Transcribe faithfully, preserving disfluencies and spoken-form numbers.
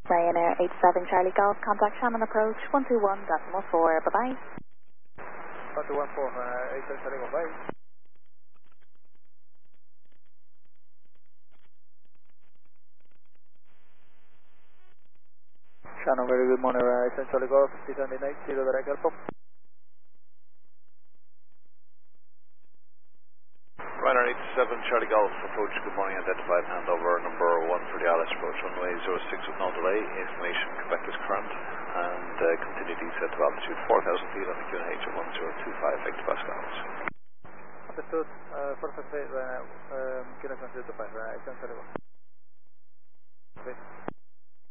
Ryanair eight seven Charlie Golf, contact Shannon approach one two one decimal four, bye bye. one two one four, uh, eight seven Charlie Golf, bye. Shannon, very good morning, uh, eight seven Charlie Golf, descending eight zero direct airport. Ryanair eight seven Charlie Golf, approach, good morning, identified, handover number one for the Alice, approach runway zero six with no delay, information Quebec is current, and uh, continue descent to altitude four thousand feet on the Q N H at one zero two five hectopascals. Understood, uh, four thousand feet, uh, um, Q N H one zero two five, uh, eight seven Charlie Golf. Okay.